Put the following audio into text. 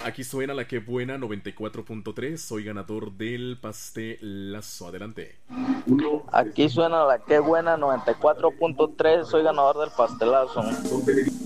Aquí suena la que buena 94.3. Soy ganador del pastelazo. Adelante. Aquí suena la que buena 94.3. Soy ganador del pastelazo.